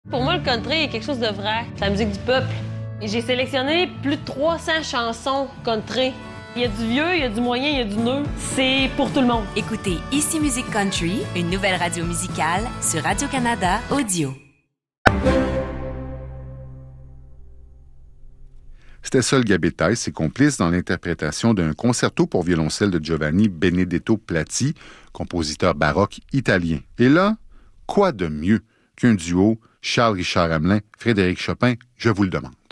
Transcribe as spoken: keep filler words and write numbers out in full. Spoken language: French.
Pour moi, le country est quelque chose de vrai. C'est la musique du peuple. Et j'ai sélectionné plus de trois cents chansons country. Il y a du vieux, il y a du moyen, il y a du neuf. C'est pour tout le monde. Écoutez Ici Musique Country, une nouvelle radio musicale sur Radio-Canada Audio. C'était Sol Gabetta et ses complices dans l'interprétation d'un concerto pour violoncelle de Giovanni Benedetto Platti, compositeur baroque italien. Et là, quoi de mieux qu'un duo Charles-Richard Hamelin, Frédéric Chopin, je vous le demande.